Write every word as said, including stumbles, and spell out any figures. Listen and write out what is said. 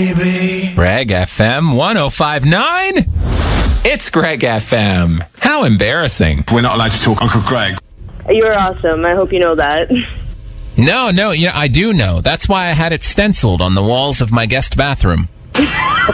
baby. Greg F M one oh five point nine. It's Greg F M. How embarrassing. We're not allowed to talk Uncle Greg. You're awesome. I hope you know that. No, no, yeah, I do know. That's why I had it stenciled on the walls of my guest bathroom.